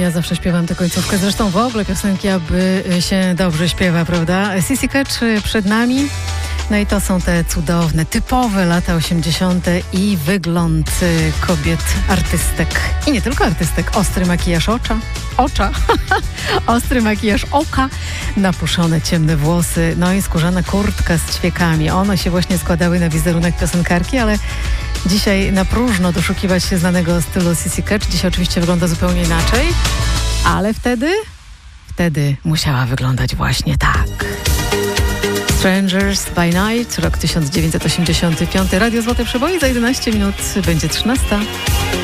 Ja zawsze śpiewam tę końcówkę. Zresztą w ogóle piosenki, aby się dobrze śpiewa, prawda? Sissy Catch przed nami. No i to są te cudowne, typowe lata 80. i wygląd kobiet, artystek. I nie tylko artystek. Ostry makijaż ocza. Ostry makijaż oka, napuszone ciemne włosy, no i skórzana kurtka z ćwiekami. One się właśnie składały na wizerunek piosenkarki, ale dzisiaj na próżno doszukiwać się znanego stylu Sissy Catch. Dzisiaj oczywiście wygląda zupełnie inaczej, ale wtedy musiała wyglądać właśnie tak. Strangers by Night, rok 1985. Radio Złote Przeboje, za 11 minut będzie 13.